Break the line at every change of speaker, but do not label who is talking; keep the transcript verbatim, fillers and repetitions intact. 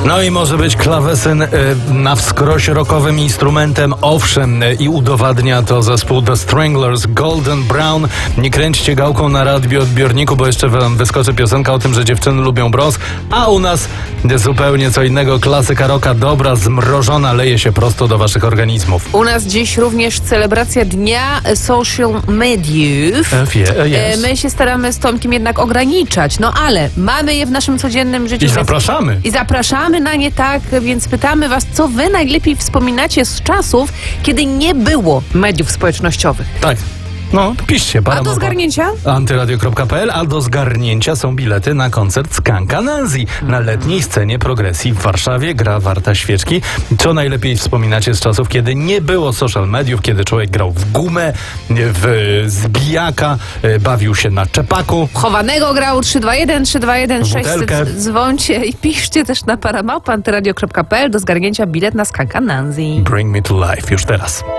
No i może być klawesyn y, na wskroś rockowym instrumentem, owszem, y, i udowadnia to zespół The Stranglers, Golden Brown. Nie kręćcie gałką na radioodbiorniku, bo jeszcze wam wyskoczy piosenka o tym, że dziewczyny lubią brąz, a u nas zupełnie co innego, klasyka rocka, dobra, zmrożona, leje się prosto do waszych organizmów.
U nas dziś również celebracja Dnia Social Mediów.
E, wie, e, jest.
My się staramy z Tomkiem jednak ograniczać, no ale mamy je w naszym codziennym życiu.
I zapraszamy.
I zapraszamy na nie, tak, więc pytamy was, co wy najlepiej wspominacie z czasów, kiedy nie było mediów społecznościowych.
Tak. No, piszcie.
A do zgarnięcia?
antyradio kropka pe el, a do zgarnięcia są bilety na koncert Skanka Nancy. Na letniej scenie progresji w Warszawie gra warta świeczki. Co najlepiej wspominacie z czasów, kiedy nie było social mediów, kiedy człowiek grał w gumę, w zbijaka, bawił się na czepaku.
Chowanego grał trzy dwa jeden, trzy dwa jeden sześć.
Butelkę.
Dzwońcie i piszcie też na paramałpa antyradio kropka pe el do zgarnięcia bilet na Skanka Nancy.
Bring me to life już teraz.